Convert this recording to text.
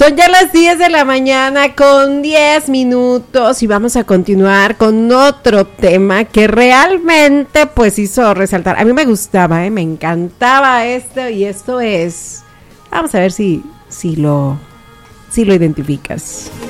Son ya las 10 de la mañana con 10 minutos y vamos a continuar con otro tema que realmente pues hizo resaltar. A mí me gustaba, me encantaba esto y esto es... Vamos a ver si lo identificas.